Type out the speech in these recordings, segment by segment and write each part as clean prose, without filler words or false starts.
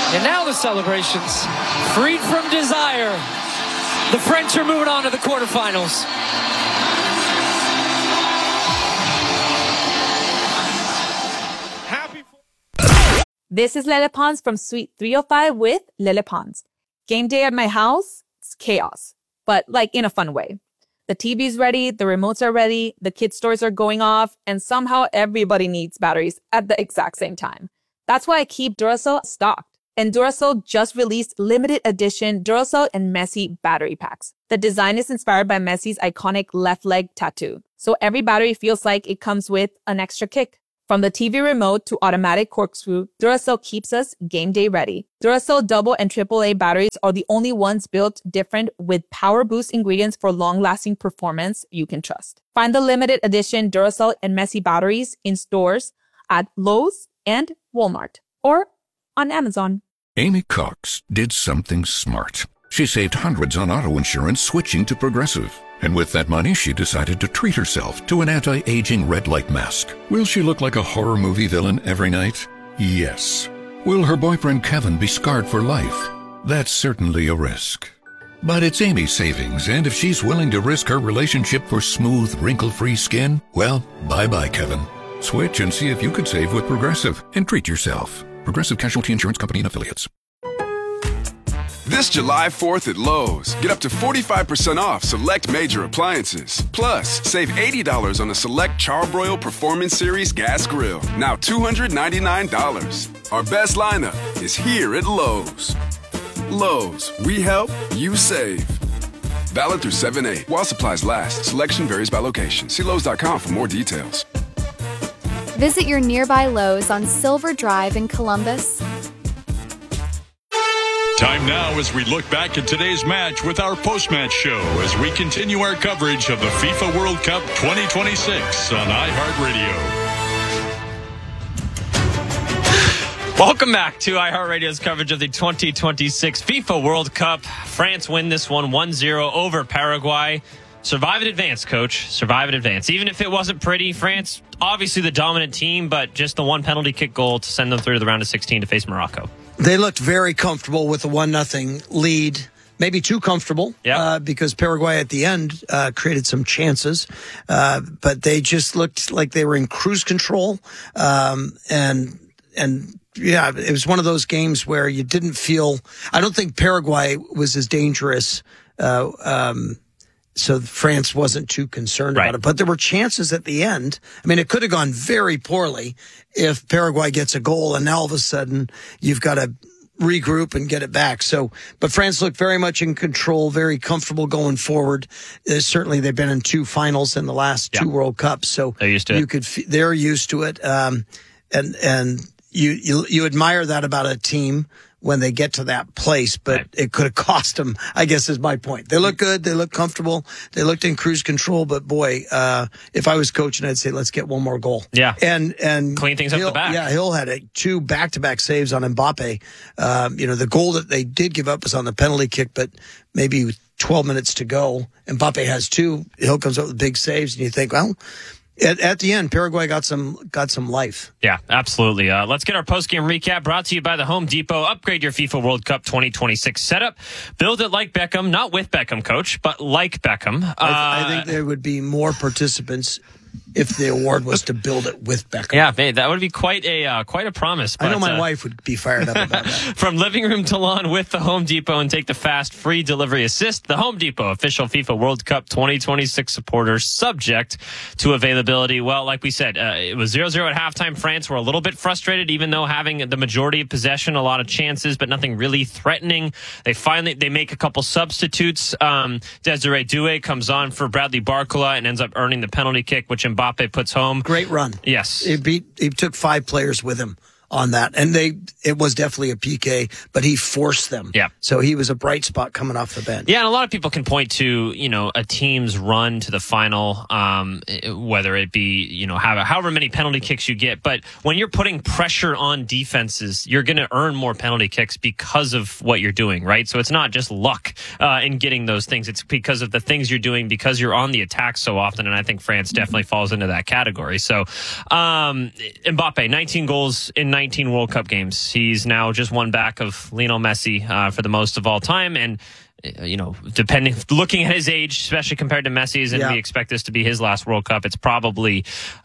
And now the celebrations. Freed from desire. The French are moving on to the quarterfinals. This is Lele Pons from Suite 305 with Lele Pons. Game day at my house, it's chaos, but like in a fun way. The TV's ready, the remotes are ready, the kids' toys are going off, and somehow everybody needs batteries at the exact same time. That's why I keep Duracell stocked. And Duracell just released limited edition Duracell and Messi battery packs. The design is inspired by Messi's iconic left leg tattoo. So every battery feels like it comes with an extra kick. From the TV remote to automatic corkscrew, Duracell keeps us game day ready. Duracell double and AAA batteries are the only ones built different with power boost ingredients for long-lasting performance you can trust. Find the limited edition Duracell and Messi batteries in stores at Lowe's and Walmart or on Amazon. Amy Cox did something smart. She saved hundreds on auto insurance switching to Progressive. And with that money, she decided to treat herself to an anti-aging red light mask. Will she look like a horror movie villain every night? Yes. Will her boyfriend Kevin be scarred for life? That's certainly a risk. But it's Amy's savings, and if she's willing to risk her relationship for smooth, wrinkle-free skin, well, bye-bye, Kevin. Switch and see if you could save with Progressive and treat yourself. Progressive Casualty Insurance Company and Affiliates. This July 4th at Lowe's, get up to 45% off select major appliances. Plus, save $80 on a select Charbroil Performance Series gas grill, now $299. Our best lineup is here at Lowe's. Lowe's, we help, you save. Valid through 7/8. While supplies last, selection varies by location. See Lowes.com for more details. Visit your nearby Lowe's on Silver Drive in Columbus. Time now as we look back at today's match with our post-match show as we continue our coverage of the FIFA World Cup 2026 on iHeartRadio. Welcome back to iHeartRadio's coverage of the 2026 FIFA World Cup. France win this one 1-0 over Paraguay. Survive and advance, Coach. Survive and advance. Even if it wasn't pretty, France, obviously the dominant team, but just the one penalty kick goal to send them through to the round of 16 to face Morocco. They looked very comfortable with a 1-0 lead. Maybe too comfortable, because Paraguay at the end created some chances. But they just looked like they were in cruise control. And yeah, it was one of those games where you didn't feel, I don't think Paraguay was as dangerous. So France wasn't too concerned about it. But there were chances at the end. I mean, it could have gone very poorly if Paraguay gets a goal and now all of a sudden you've got to regroup and get it back. So, but France looked very much in control, very comfortable going forward. Certainly they've been in two finals in the last two World Cups. So they're used to it. They're used to it. And you admire that about a team when they get to that place, but it could have cost them, I guess is my point. They look good. They look comfortable. They looked in cruise control, but boy, if I was coaching, I'd say, let's get one more goal. Yeah. And clean things up the back. Yeah. Hill had two back-to-back saves on Mbappe. The goal that they did give up was on the penalty kick, but maybe with 12 minutes to go, Mbappe has two. Hill comes up with big saves and you think, well, at the end, Paraguay got some life. Yeah, absolutely. Let's get our post-game recap brought to you by the Home Depot. Upgrade your FIFA World Cup 2026 setup. Build it like Beckham, not with Beckham, Coach, but like Beckham. I think there would be more participants if the award was to build it with Beckham. Yeah, that would be quite a promise. But, I know my wife would be fired up about that. From living room to lawn with the Home Depot and take the fast, free delivery assist. The Home Depot, official FIFA World Cup 2026 supporters, subject to availability. Well, like we said, it was 0-0 at halftime. France were a little bit frustrated, even though having the majority of possession, a lot of chances, but nothing really threatening. They make a couple substitutes. Desiree Doué comes on for Bradley Barcola and ends up earning the penalty kick, which Mbappe puts home. Great run. Yes. He took 5 players with him on that. And it was definitely a PK, but he forced them. Yeah. So he was a bright spot coming off the bench. Yeah, and a lot of people can point to, a team's run to the final, whether it be, however many penalty kicks you get. But when you're putting pressure on defenses, you're going to earn more penalty kicks because of what you're doing, right? So it's not just luck in getting those things. It's because of the things you're doing, because you're on the attack so often. And I think France definitely falls into that category. So Mbappe, 19 goals in 19 World Cup games. He's now just one back of Lionel Messi for the most of all time. And, looking at his age, especially compared to Messi's, and we expect this to be his last World Cup, it's probably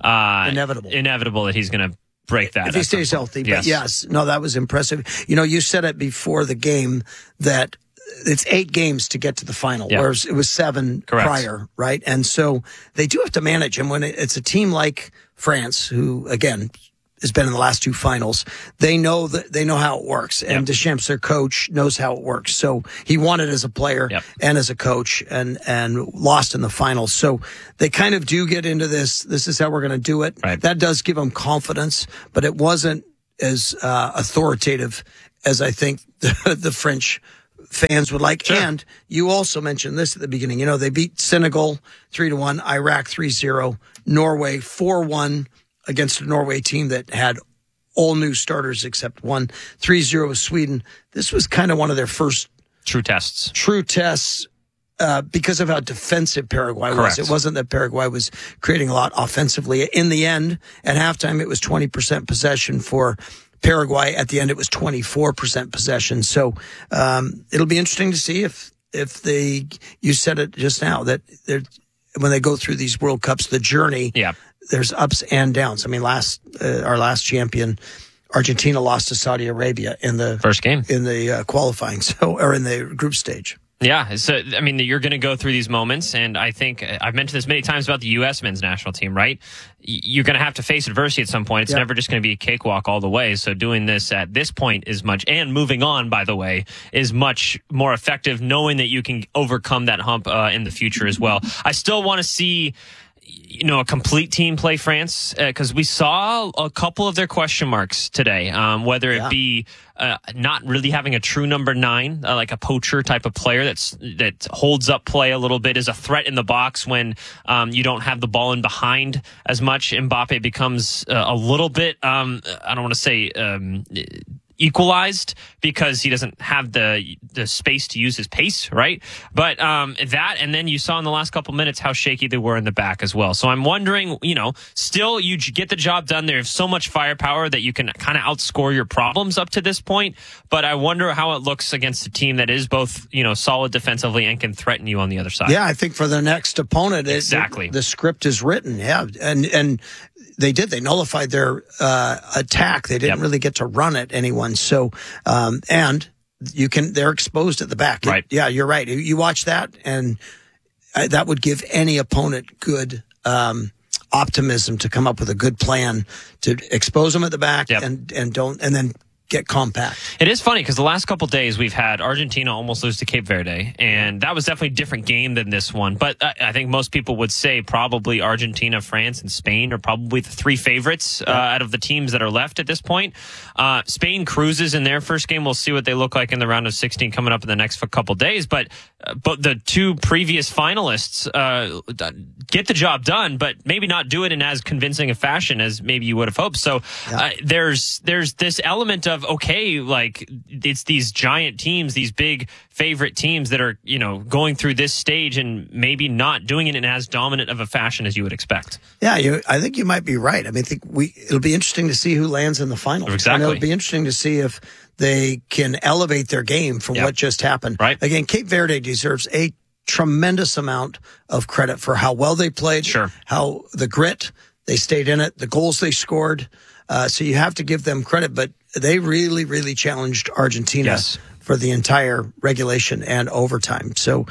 inevitable that he's going to break that. If he stays healthy. But yes, no, that was impressive. You said it before the game that it's 8 games to get to the final, whereas it was 7 prior, right? And so they do have to manage him when it's a team like France, who, again, has been in the last 2 finals. They know how it works, and Deschamps, their coach, knows how it works. So he won it as a player and as a coach, and lost in the finals. So they kind of do get into this. This is how we're going to do it. Right. That does give them confidence, but it wasn't as authoritative as I think the French fans would like. Sure. And you also mentioned this at the beginning. They beat Senegal 3-1, Iraq 3-0, Norway 4-1. Against a Norway team that had all new starters except one, 3-0 with Sweden. This was kind of one of their first true tests because of how defensive Paraguay was. It wasn't that Paraguay was creating a lot offensively. In the end, at halftime, it was 20% possession for Paraguay. At the end, it was 24% possession. So it'll be interesting to see if you said it just now, that when they go through these World Cups, the journey, there's ups and downs. I mean, our last champion, Argentina, lost to Saudi Arabia in the first game in the qualifying, or in the group stage. Yeah, so I mean, you're going to go through these moments, and I think I've mentioned this many times about the U.S. men's national team, right? You're going to have to face adversity at some point. It's never just going to be a cakewalk all the way. So doing this at this point is much, and moving on, by the way, is much more effective, knowing that you can overcome that hump in the future as well. I still want to see a complete team play France, because we saw a couple of their question marks today, whether it be not really having a true number 9, like a poacher type of player that holds up play a little bit, is a threat in the box when you don't have the ball in behind as much. Mbappe becomes a little bit, I don't want to say equalized, because he doesn't have the space to use his pace, right? But that, and then you saw in the last couple minutes how shaky they were in the back as well. So I'm wondering, still you get the job done. There's so much firepower that you can kind of outscore your problems up to this point. But I wonder how it looks against a team that is both, solid defensively and can threaten you on the other side. Yeah, I think for the next opponent, exactly, the script is written. Yeah, and they did. They nullified their attack. They didn't really get to run at anyone. So, and they're exposed at the back. Right. Yeah, you're right. You watch that, and that would give any opponent good optimism to come up with a good plan to expose them at the back and then get compact. It is funny because the last couple days we've had Argentina almost lose to Cape Verde, and that was definitely a different game than this one. But I think most people would say probably Argentina, France, and Spain are probably the 3 favorites out of the teams that are left at this point. Spain cruises in their first game. We'll see what they look like in the round of 16 coming up in the next couple days. But the 2 previous finalists get the job done, but maybe not do it in as convincing a fashion as maybe you would have hoped. So there's this element of, okay, like it's these giant teams, these big favorite teams that are, going through this stage and maybe not doing it in as dominant of a fashion as you would expect. Yeah, I think you might be right. I mean, it'll be interesting to see who lands in the finals. Exactly. And it'll be interesting to see if they can elevate their game from what just happened. Right. Again, Cape Verde deserves a tremendous amount of credit for how well they played, how the grit, they stayed in it, the goals they scored. So you have to give them credit, but they really, really challenged Argentina for the entire regulation and overtime. So,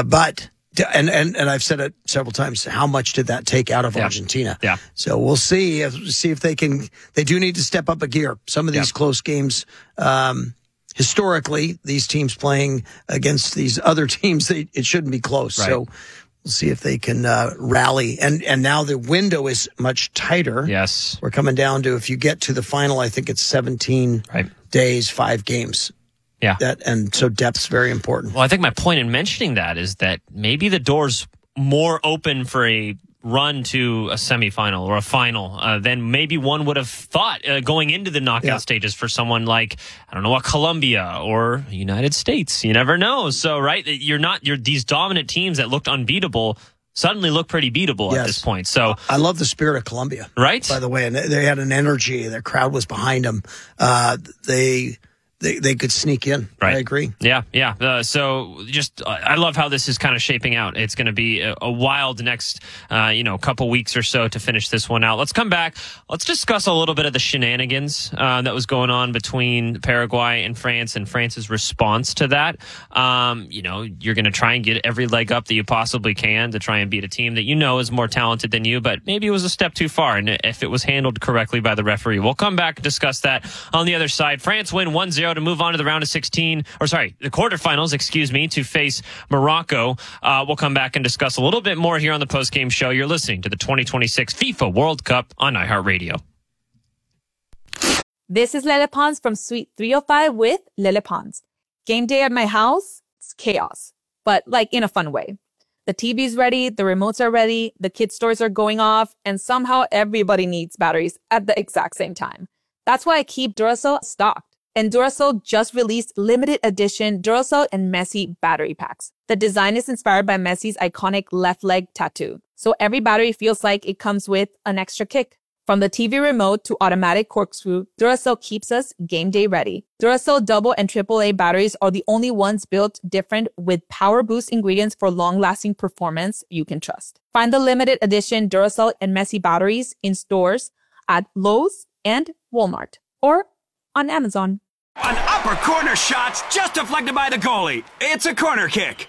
and I've said it several times, how much did that take out of Argentina? Yeah. So we'll see if they can. They do need to step up a gear. Some of these close games, historically, these teams playing against these other teams, it shouldn't be close. Right. So we'll see if they can rally. And now the window is much tighter. Yes. We're coming down to, if you get to the final, I think it's 17 days, 5 games. Yeah. And so depth's very important. Well, I think my point in mentioning that is that maybe the door's more open for a run to a semifinal or a final than maybe one would have thought going into the knockout stages for someone like, I don't know, a Colombia or United States. You never know. So, right, you're these dominant teams that looked unbeatable suddenly look pretty beatable at this point. So I love the spirit of Columbia, right? By the way, and they had an energy. Their crowd was behind them. They could sneak in. Right. I agree. Yeah. So just, I love how this is kind of shaping out. It's going to be a wild next, couple weeks or so to finish this one out. Let's come back. Let's discuss a little bit of the shenanigans that was going on between Paraguay and France's response to that. You're going to try and get every leg up that you possibly can to try and beat a team that is more talented than you, but maybe it was a step too far. And if it was handled correctly by the referee, we'll come back and discuss that on the other side. France win 1-0 to move on to the round of the quarterfinals, to face Morocco. We'll come back and discuss a little bit more here on the postgame show. You're listening to the 2026 FIFA World Cup on iHeartRadio. This is Lele Pons from Suite 305 with Lele Pons. Game day at my house, it's chaos, but in a fun way. The TV's ready, the remotes are ready, the kids' toys are going off, and somehow everybody needs batteries at the exact same time. That's why I keep Duracell stocked. And Duracell just released limited edition Duracell and Messi battery packs. The design is inspired by Messi's iconic left leg tattoo. So every battery feels like it comes with an extra kick. From the TV remote to automatic corkscrew, Duracell keeps us game day ready. Duracell double and AAA batteries are the only ones built different with power boost ingredients for long-lasting performance you can trust. Find the limited edition Duracell and Messi batteries in stores at Lowe's and Walmart or on Amazon. An upper corner shot's just deflected by the goalie. It's a corner kick.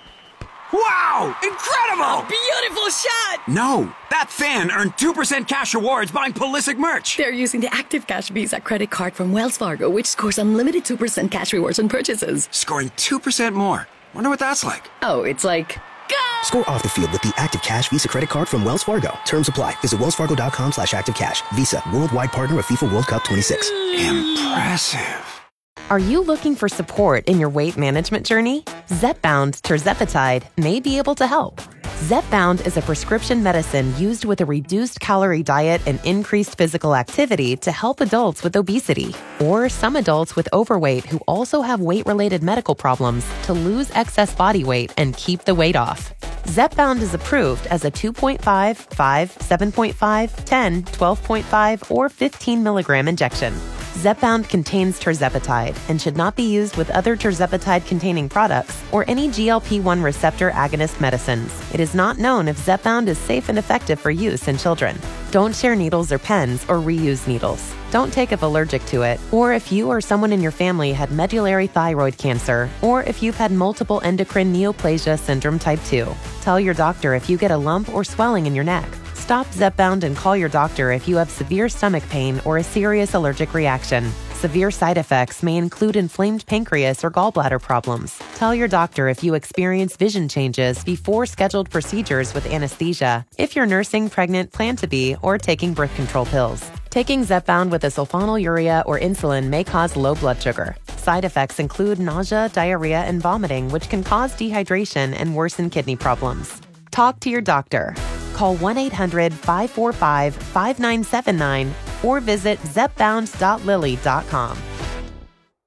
Wow! Incredible! A beautiful shot! No, that fan earned 2% cash rewards buying Pulisic merch. They're using the Active Cash Visa credit card from Wells Fargo, which scores unlimited 2% cash rewards on purchases. Scoring 2% more. Wonder what that's like. Oh, it's like... Go! Score off the field with the Active Cash Visa credit card from Wells Fargo. Terms apply. Visit wellsfargo.com/activecash. Visa, worldwide partner of FIFA World Cup 26. Impressive. Are you looking for support in your weight management journey? Zepbound tirzepatide may be able to help. Zepbound is a prescription medicine used with a reduced calorie diet and increased physical activity to help adults with obesity or some adults with overweight who also have weight-related medical problems to lose excess body weight and keep the weight off. Zepbound is approved as a 2.5, 5, 7.5, 10, 12.5, or 15 milligram injection. Zepbound contains tirzepatide and should not be used with other tirzepatide-containing products or any GLP-1 receptor agonist medicines. It is not known if Zepbound is safe and effective for use in children. Don't share needles or pens or reuse needles. Don't take if allergic to it, or if you or someone in your family had medullary thyroid cancer, or if you've had multiple endocrine neoplasia syndrome type 2. Tell your doctor if you get a lump or swelling in your neck. Stop Zepbound and call your doctor if you have severe stomach pain or a serious allergic reaction. Severe side effects may include inflamed pancreas or gallbladder problems. Tell your doctor if you experience vision changes before scheduled procedures with anesthesia, if you're nursing, pregnant, plan to be, or taking birth control pills. Taking Zepbound with a sulfonylurea or insulin may cause low blood sugar. Side effects include nausea, diarrhea, and vomiting, which can cause dehydration and worsen kidney problems. Talk to your doctor. Call 1-800-545-5979 or visit zepbound.lilly.com.